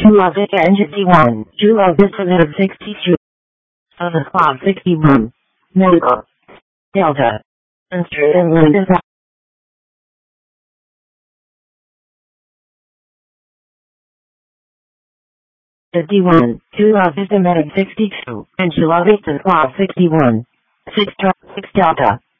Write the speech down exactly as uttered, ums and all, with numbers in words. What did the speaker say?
Chula Vista Engine one, Chula Vista Negative sixty-two, Southern Club sixty-one, Medical, Delta, Instrument Inland fifty-one, Chula Vista Medic sixty-two, and Chula Vista Club sixty-one, six, six Delta.